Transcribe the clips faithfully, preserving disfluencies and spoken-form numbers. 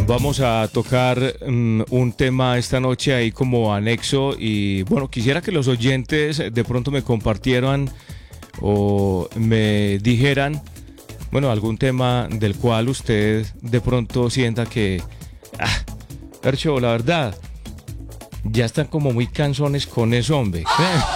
Vamos a tocar um, un tema esta noche ahí como anexo y bueno, quisiera que los oyentes de pronto me compartieran o me dijeran, bueno, algún tema del cual usted de pronto sienta que, ah, Fercho, la verdad, ya están como muy cansones con eso, hombre.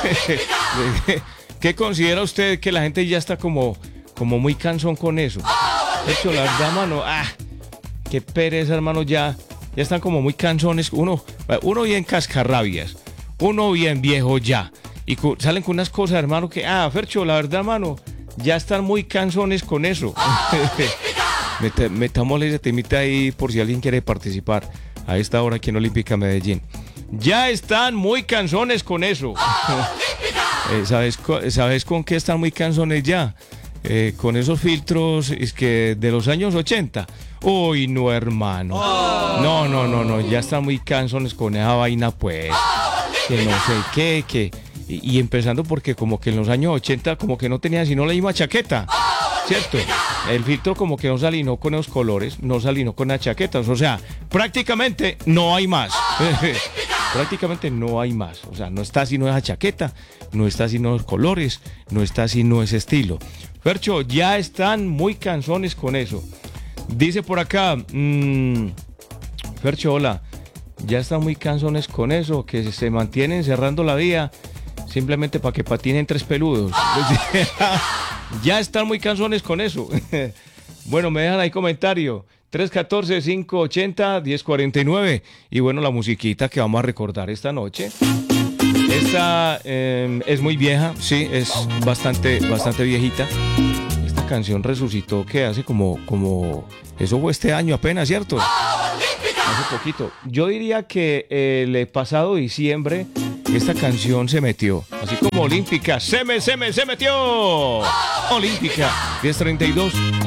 ¿Qué considera usted que la gente ya está como, como muy cansón con eso? Fercho, la verdad, mano, ah, qué pereza, hermano, ya, ya están como muy cansones. Uno, uno bien cascarrabias, uno bien viejo ya. Y cu- salen con unas cosas, hermano, que, ah, Fercho, la verdad, mano, ya están muy cansones con eso. Met- Metámosle ese temita ahí por si alguien quiere participar a esta hora aquí en Olímpica Medellín. Ya están muy cansones con eso. eh, ¿sabes, co- ¿Sabes con qué están muy cansones ya? Eh, con esos filtros es que de los años ochenta. Uy, no, hermano. No, no, no, no, ya están muy cansones con esa vaina, pues. Que no sé qué, que... Y, y empezando porque como que en los años ochenta como que no tenían sino la misma chaqueta, ¿cierto? El filtro como que no salinó con esos colores, no salinó con las chaquetas, o sea, prácticamente no hay más. Prácticamente no hay más, o sea, no está sino esa chaqueta, no está sino los colores, no está sino ese estilo. Fercho, ya están muy cansones con eso. Dice por acá, mmm, Fercho, hola, ya están muy cansones con eso, que se mantienen cerrando la vía simplemente para que patinen tres peludos. Ya están muy cansones con eso. Bueno, me dejan ahí comentario. tres uno cuatro, cinco ocho cero, uno cero cuatro nueve. Y bueno, la musiquita que vamos a recordar esta noche. Esta eh, es muy vieja, sí, es bastante, bastante viejita. Esta canción resucitó que hace como, como, eso fue este año apenas, ¿cierto? Hace poquito. Yo diría que el pasado diciembre esta canción se metió, así como Olímpica, se me, se me, se metió. Olímpica, diez treinta y dos.